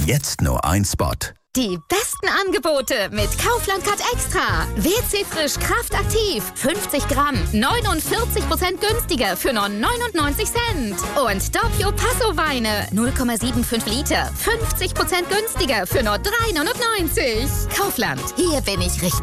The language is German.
Jetzt nur ein Spot. Die besten Angebote mit Kaufland Cut Extra. WC Frisch Kraftaktiv. 50 Gramm. 49% günstiger für nur 99 Cent. Und Doppio Passo Weine. 0,75 Liter. 50% günstiger für nur 3,99. Kaufland. Hier bin ich richtig.